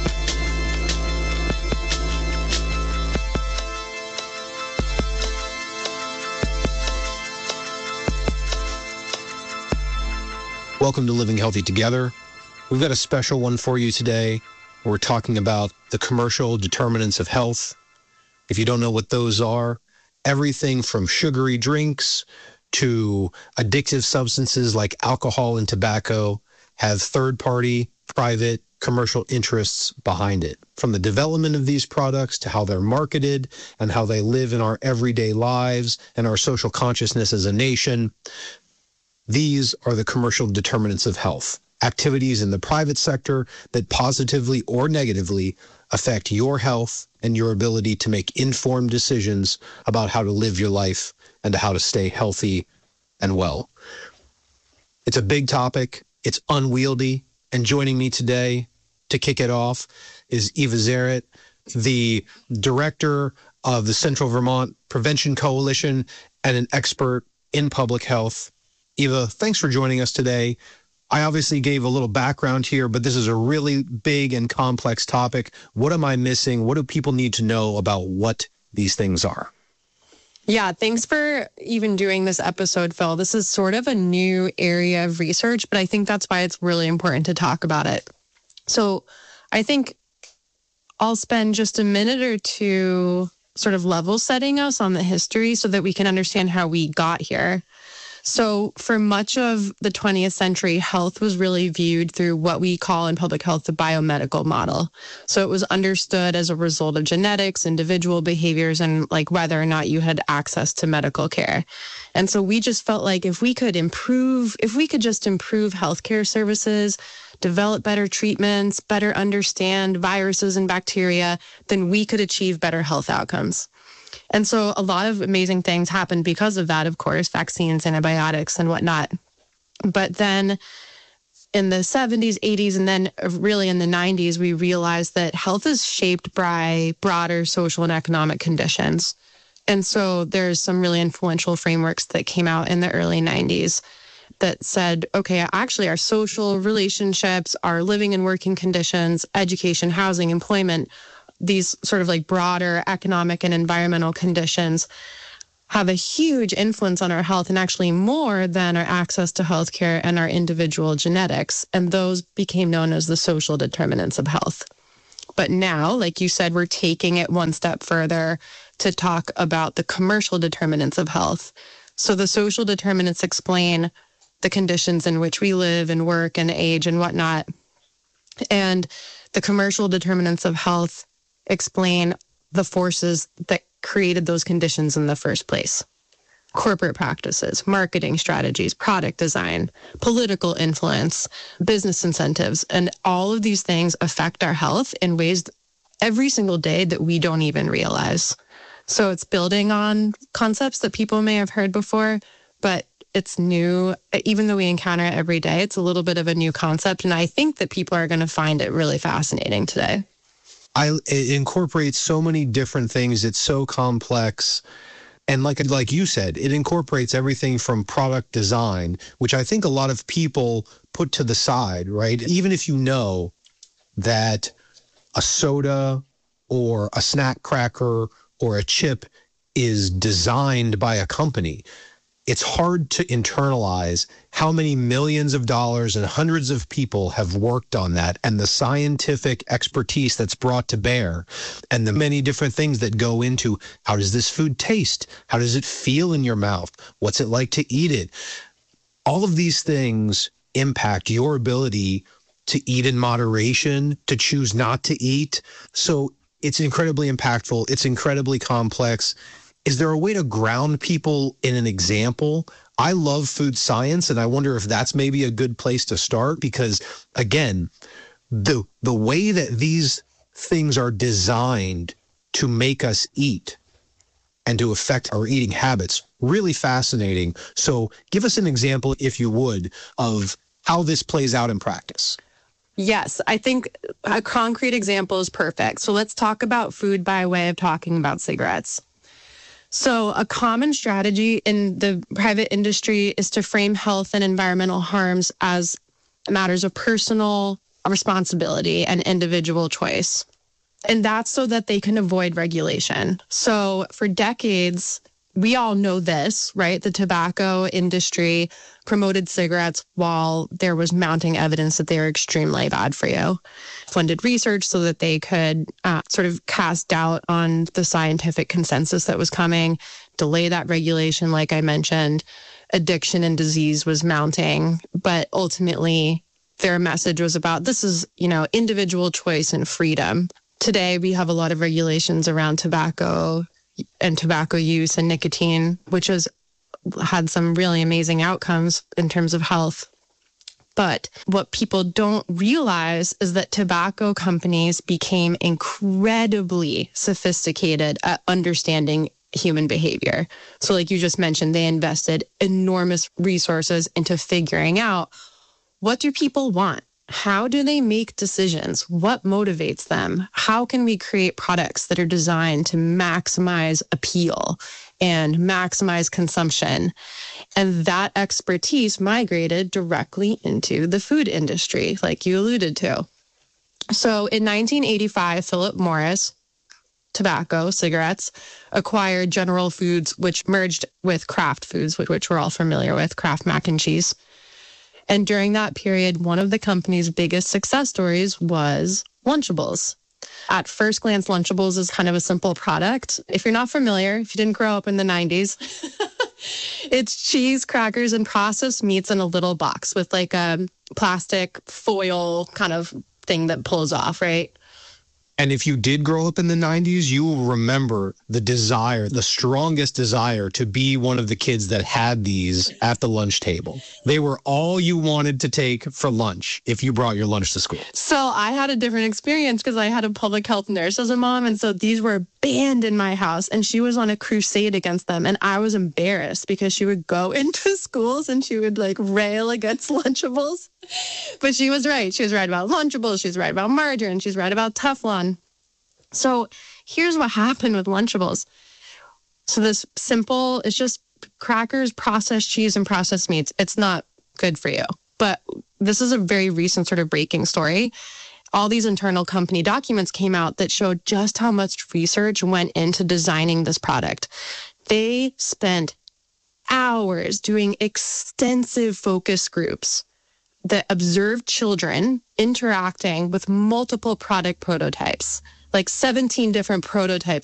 Welcome to Living Healthy Together. We've got a special one for you today. We're talking about the commercial determinants of health. If you don't know what those are, everything from sugary drinks to addictive substances like alcohol and tobacco have third-party, private, commercial interests behind it. From the development of these products to how they're marketed and how they live in our everyday lives and our social consciousness as a nation, these are the commercial determinants of health. Activities in the private sector that positively or negatively affect your health and your ability to make informed decisions about how to live your life and how to stay healthy and well. It's a big topic. It's unwieldy. And joining me today to kick it off is Eva Zaret, the director of the Central Vermont Prevention Coalition and an expert in public health. Eva, thanks for joining us today. I obviously gave a little background here, but this is a really big and complex topic. What am I missing? What do people need to know about what these things are? Yeah, thanks for even doing this episode, Phil. This is sort of a new area of research, but I think that's why it's really important to talk about it. So I think I'll spend just a minute or two sort of level setting us on the history so that we can understand how we got here. So for much of the twentieth century, health was really viewed through what we call in public health the biomedical model. So it was understood as a result of genetics, individual behaviors, and like whether or not you had access to medical care. And so we just felt like if we could improve, if we could just improve healthcare services, develop better treatments, better understand viruses and bacteria, then we could achieve better health outcomes. And so a lot of amazing things happened because of that, of course, vaccines, antibiotics, and whatnot. But then in the seventies, eighties, and then really in the nineties, we realized that health is shaped by broader social and economic conditions. And so there's some really influential frameworks that came out in the early nineties that said, okay, actually our social relationships, our living and working conditions, education, housing, employment, these sort of like broader economic and environmental conditions have a huge influence on our health, and actually more than our access to healthcare and our individual genetics. And those became known as the social determinants of health. But now, like you said, we're taking it one step further to talk about the commercial determinants of health. So the social determinants explain the conditions in which we live and work and age and whatnot. And the commercial determinants of health explain the forces that created those conditions in the first place. Corporate practices, marketing strategies, product design, political influence, business incentives, and all of these things affect our health in ways every single day that we don't even realize. So it's building on concepts that people may have heard before, but it's new. Even though we encounter it every day, it's a little bit of a new concept. And I think that people are going to find it really fascinating today. I, it incorporates so many different things. It's so complex. And like, like you said, it incorporates everything from product design, which I think a lot of people put to the side, right? Even if you know that a soda or a snack cracker or a chip is designed by a company, it's hard to internalize how many millions of dollars and hundreds of people have worked on that, and the scientific expertise that's brought to bear, and the many different things that go into how does this food taste? How does it feel in your mouth? What's it like to eat it? All of these things impact your ability to eat in moderation, to choose not to eat. So it's incredibly impactful. It's incredibly complex. Is there a way to ground people in an example? I love food science, and I wonder if that's maybe a good place to start, because again, the the way that these things are designed to make us eat and to affect our eating habits, really fascinating. So give us an example, if you would, of how this plays out in practice. Yes, I think a concrete example is perfect. So let's talk about food by way of talking about cigarettes. So a common strategy in the private industry is to frame health and environmental harms as matters of personal responsibility and individual choice. And that's so that they can avoid regulation. So for decades, we all know this, right? The tobacco industry promoted cigarettes while there was mounting evidence that they were extremely bad for you. Funded research so that they could uh, sort of cast doubt on the scientific consensus that was coming, delay that regulation, like I mentioned. Addiction and disease was mounting, but ultimately their message was about this is, you know, individual choice and freedom. Today, we have a lot of regulations around tobacco and tobacco use and nicotine, which has had some really amazing outcomes in terms of health. But what people don't realize is that tobacco companies became incredibly sophisticated at understanding human behavior. So like you just mentioned, they invested enormous resources into figuring out, what do people want? How do they make decisions? What motivates them? How can we create products that are designed to maximize appeal and maximize consumption? And that expertise migrated directly into the food industry, like you alluded to. So in nineteen eighty-five, Philip Morris Tobacco, cigarettes, acquired General Foods, which merged with Kraft Foods, which we're all familiar with, Kraft mac and cheese. And during that period, one of the company's biggest success stories was Lunchables. At first glance, Lunchables is kind of a simple product. If you're not familiar, if you didn't grow up in the nineties, It's cheese, crackers, and processed meats in a little box with like a plastic foil kind of thing that pulls off, right? And if you did grow up in the nineties, you will remember the desire, the strongest desire to be one of the kids that had these at the lunch table. They were all you wanted to take for lunch if you brought your lunch to school. So I had a different experience because I had a public health nurse as a mom. And so these were banned in my house. And she was on a crusade against them. And I was embarrassed because she would go into schools and she would like rail against Lunchables. But she was right. She was right about Lunchables. She was right about margarine. She's right about Teflon. So here's what happened with Lunchables. So this simple, it's just crackers, processed cheese, and processed meats. It's not good for you. But this is a very recent sort of breaking story. All these internal company documents came out that showed just how much research went into designing this product. They spent hours doing extensive focus groups that observed children interacting with multiple product prototypes, like seventeen different prototypes